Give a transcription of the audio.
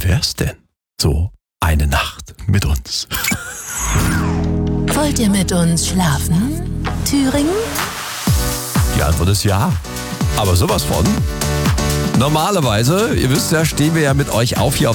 Wie wär's denn? So eine Nacht mit uns. Wollt ihr mit uns schlafen, Thüringen? Die Antwort ist ja. Aber sowas von. Normalerweise, ihr wisst ja, stehen wir ja mit euch auf hier auf